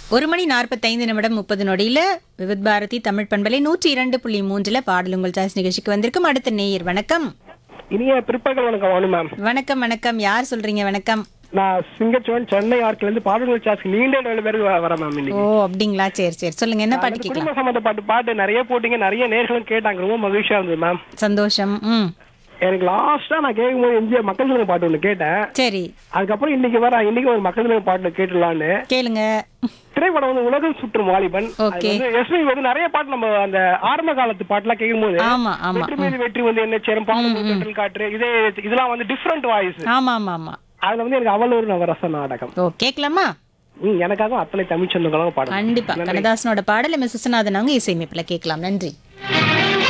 1:45 விவித் பாரதி தமிழ் பண்பலை 102.3 பாடல் உங்கள் சாய்ஸ் நிகழ்ச்சிக்கு வந்திருக்கும் அடுத்த நேயர். வணக்கம். இனிய பிற்பகல் வணக்கம் வாணு மேம். வணக்கம் வணக்கம். யார் சொல்றீங்க? வணக்கம். நான் சிங்கச்சோன் சென்னை ஆர்ட்ல இருந்து பாடல்கள் சாஸ்க்கு நீண்ட நாள் பேருக்கு வரேன் மேம். ஓ இன்னைக்கு அப்படிங்களா? சரி சரி, சொல்லுங்க, என்ன பாட்டு கேட்கலாம்? குடும்ப சம்பந்த பாட்டு நிறைய போட்டீங்க, நிறைய நேர்களும் கேட்டாங்க, ரொம்ப மகிழ்ச்சியா இருந்தது மேம். சந்தோஷம். எனக்கு லாஸ்டா நான் கேட்கும்போது எம்ஜிஆர் மக்கள் சிலங்க பாட்டு ஒண்ணு கேட்டேன். சரி, அதுக்கப்புறம் இன்னைக்கு ஒரு மக்கள் சிலங்க பாட்டு கேட்டுலான்னு. கேளுங்க. திரைப்படம் வந்து உலகம் சுற்றும் வாலிபன். Okay. எஸ்பி வந்து நிறைய பாட்டு நம்ம அந்த ஆரம்ப காலத்து பாட்டுலாம் கேட்கும்போது ஆமா ஆமா. வெற்றி மீது வெற்றி வந்து என்ன சேரும் பாடல் காற்று இதெல்லாம் வந்து டிஃப்ரெண்ட் வாய்ஸ். ஆமா ஆமா ஆமா. அதுல வந்து எனக்கு அவள் ஒரு நவரச நாடகம். ஓ, கேட்கலாமா? எனக்காக அத்தனை தமிழ் சொந்தங்களும் பாடம். கண்டிப்பா. கண்ணதாசனோட பாடல் எம். எஸ். விஸ்வநாதன் அவங்க இசையமைப்புல கேட்கலாம். நன்றி.